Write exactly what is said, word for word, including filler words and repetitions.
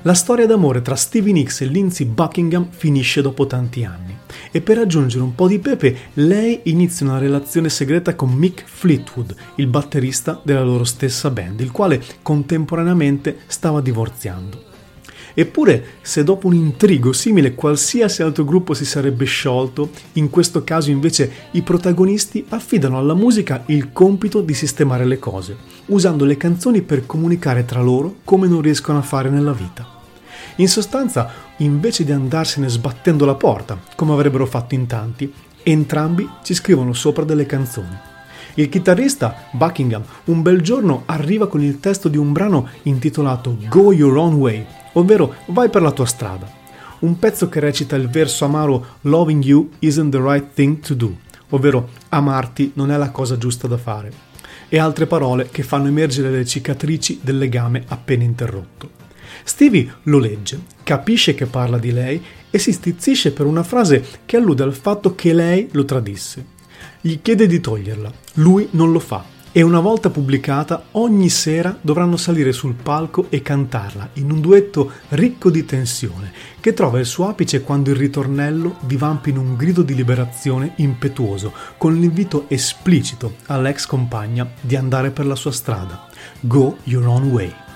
La storia d'amore tra Stevie Nicks e Lindsey Buckingham finisce dopo tanti anni e per aggiungere un po' di pepe lei inizia una relazione segreta con Mick Fleetwood, il batterista della loro stessa band, il quale contemporaneamente stava divorziando. Eppure, se dopo un intrigo simile qualsiasi altro gruppo si sarebbe sciolto, in questo caso invece i protagonisti affidano alla musica il compito di sistemare le cose, usando le canzoni per comunicare tra loro come non riescono a fare nella vita. In sostanza, invece di andarsene sbattendo la porta, come avrebbero fatto in tanti, entrambi ci scrivono sopra delle canzoni. Il chitarrista, Buckingham, un bel giorno arriva con il testo di un brano intitolato Go Your Own Way, ovvero Vai per la tua strada, un pezzo che recita il verso amaro Loving you isn't the right thing to do, ovvero amarti non è la cosa giusta da fare, e altre parole che fanno emergere le cicatrici del legame appena interrotto. Stevie lo legge, capisce che parla di lei e si stizzisce per una frase che allude al fatto che lei lo tradisse. Gli chiede di toglierla, lui non lo fa e una volta pubblicata ogni sera dovranno salire sul palco e cantarla in un duetto ricco di tensione che trova il suo apice quando il ritornello divampa in un grido di liberazione impetuoso con l'invito esplicito all'ex compagna di andare per la sua strada. Go your own way.